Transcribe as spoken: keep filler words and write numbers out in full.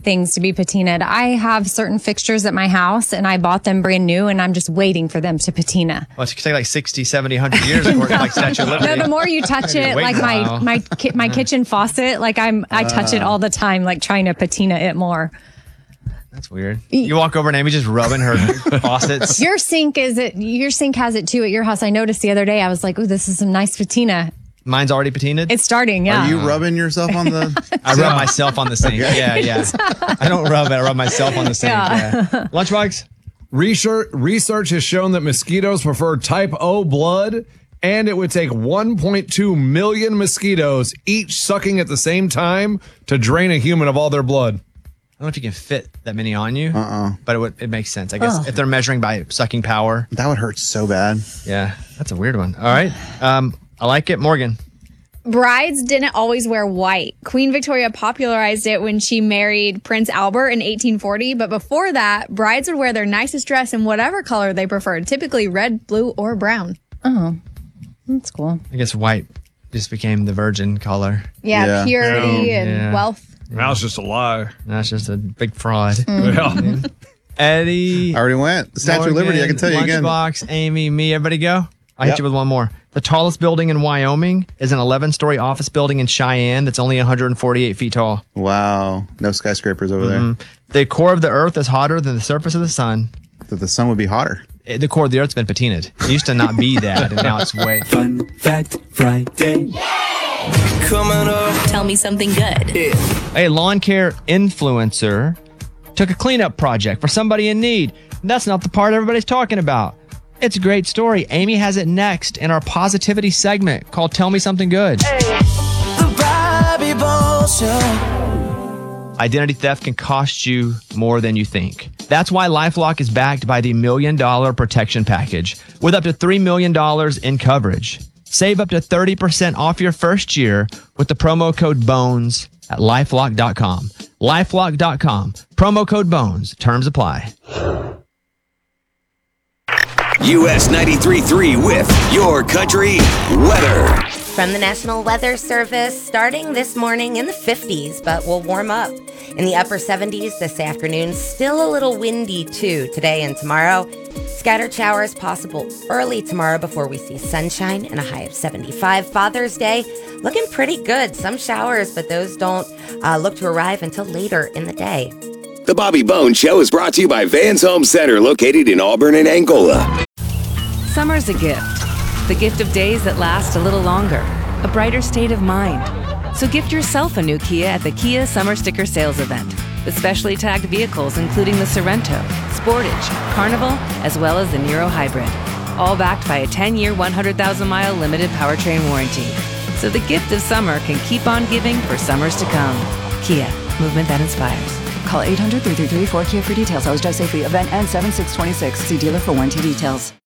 things to be patinaed. I have certain fixtures at my house and I bought them brand new and I'm just waiting for them to patina. Well, it could take like sixty, seventy, one hundred years before like Statue of Liberty. No, the more you touch it, like my my ki- my kitchen faucet, like I'm I touch uh, it all the time, like trying to patina it more. That's weird. You walk over and Amy just rubbing her faucets. Your sink is it? Your sink has it too at your house. I noticed the other day. I was like, "Ooh, this is some nice patina." Mine's already patinaed? It's starting, yeah. Are you rubbing yourself on the... I rub myself on the sink. Okay. Yeah, yeah. I don't rub it. I rub myself on the sink. Yeah. yeah. Lunchbox? Research, research has shown that mosquitoes prefer type O blood, and it would take one point two million mosquitoes, each sucking at the same time, to drain a human of all their blood. I don't know if you can fit that many on you, uh-uh. but it, would, it makes sense. I guess oh. if they're measuring by sucking power. That would hurt so bad. Yeah, that's a weird one. All right. Um... I like it. Morgan. Brides didn't always wear white. Queen Victoria popularized it when she married Prince Albert in eighteen forty. But before that, brides would wear their nicest dress in whatever color they preferred, typically red, blue, or brown. Oh, that's cool. I guess white just became the virgin color. Yeah, yeah. purity yeah. and yeah. wealth. Now it's just a lie. That's just a big fraud. Mm. Yeah. Eddie. I already went. The Statue of Liberty, I can tell you again. Lunchbox, Amy, me, everybody go? I'll yep. hit you with one more. The tallest building in Wyoming is an eleven-story office building in Cheyenne that's only one hundred forty-eight feet tall. Wow. No skyscrapers over mm-hmm. there. The core of the Earth is hotter than the surface of the sun. So the sun would be hotter. The core of the Earth's been patinaed. It used to not be that, and now it's way... Fun Fact Friday. Coming up. Tell me something good. Yeah. A lawn care influencer took a cleanup project for somebody in need. That's not the part everybody's talking about. It's a great story. Amy has it next in our positivity segment called Tell Me Something Good. Hey. The Bobby Bones Show. Identity theft can cost you more than you think. That's why LifeLock is backed by the Million Dollar Protection Package with up to three million dollars in coverage. Save up to thirty percent off your first year with the promo code BONES at LifeLock dot com. LifeLock dot com. Promo code BONES. Terms apply. U S ninety-three point three with Your Country Weather. From the National Weather Service, starting this morning in the fifties, but we'll warm up in the upper seventies this afternoon. Still a little windy, too, today and tomorrow. Scattered showers possible early tomorrow before we see sunshine and a high of seventy-five. Father's Day looking pretty good. Some showers, but those don't uh, look to arrive until later in the day. The Bobby Bones Show is brought to you by Vans Home Center, located in Auburn and Angola. Summer's a gift. The gift of days that last a little longer. A brighter state of mind. So gift yourself a new Kia at the Kia Summer Sticker Sales Event. With specially tagged vehicles including the Sorrento, Sportage, Carnival, as well as the Niro Hybrid. All backed by a ten-year, one hundred thousand mile limited powertrain warranty. So the gift of summer can keep on giving for summers to come. Kia, movement that inspires. Call eight hundred, three three three, four K I A for details. Always drive safely. Event ends seven six twenty-six. See dealer for warranty details.